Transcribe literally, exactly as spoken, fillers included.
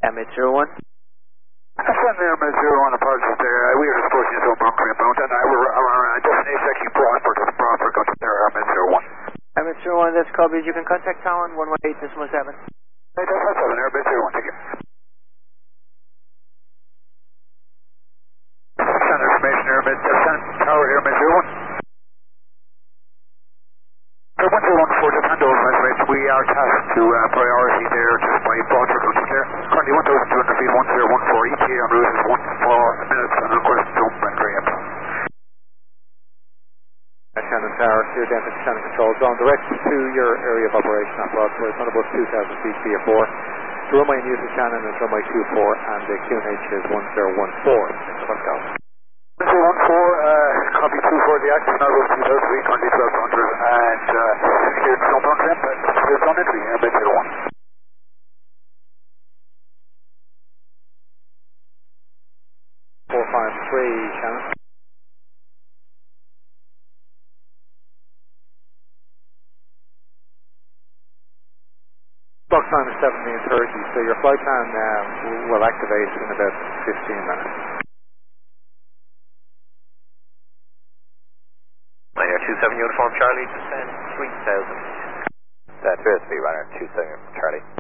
M H zero one. Send there, M H zero one, apologies there. Uh, we are disposing of Mercury Mountain. I will, our uh, destination actually Broadford, Broadford, go to there, M H zero one. M H zero one, that's Colby. You can contact Talon one one eight decimal seven. Hey, that's not seven there, M H zero one, thank you. Send information here, M H, send tower here, M H zero one. one zero one four, just hand over information. We are tasked to uh, priority there just by Broadford Country there. Currently one thousand two hundred feet, one zero one four, E T A en route is one four minutes and request jump and grab. Shannon Tower, here down to Shannon Control, drawn direct to your area of operation at Broadford, on above two thousand feet, B F four. The runway in use is Shannon and runway two four, and the Q N H is one zero one four. Let's go. one zero one four, uh, copy two four, the action now goes two thousand feet, currently twelve hundred, and uh, here to jump on them, but it's on entry, M H zero one. four five three, Shannon. Clock time is seventeen thirty, so your flight plan um, will activate in about fifteen minutes. Runner two seven Uniform Charlie, descend three thousand. That appears to be runner two seven Charlie.